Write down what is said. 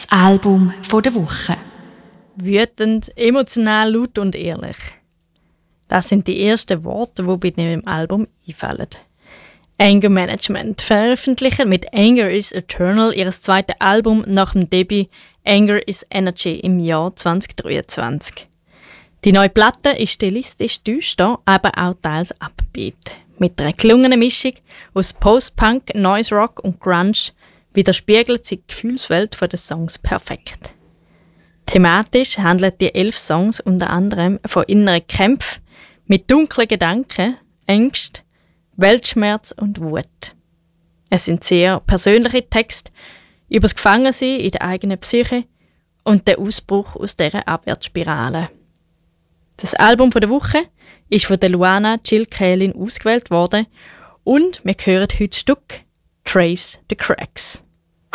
Das Album von der Woche. Wütend, emotional, laut und ehrlich. Das sind die ersten Worte, die bei dem Album einfallen. Anger Management veröffentlichen mit Anger is Eternal ihr zweites Album nach dem Debüt Anger is Energy im Jahr 2023. Die neue Platte ist stilistisch düster, aber auch teils upbeat. Mit einer gelungenen Mischung aus Post-Punk, Noise Rock und Grunge widerspiegelt sie die Gefühlswelt der Songs perfekt. Thematisch handeln die 11 Songs unter anderem von inneren Kämpfen mit dunklen Gedanken, Ängsten, Weltschmerz und Wut. Es sind sehr persönliche Texte über das Gefangensein in der eigenen Psyche und den Ausbruch aus dieser Abwärtsspirale. Das Album der Woche ist von der Luana Chilkelin ausgewählt worden und wir hören heute das Stück «Trace the Cracks».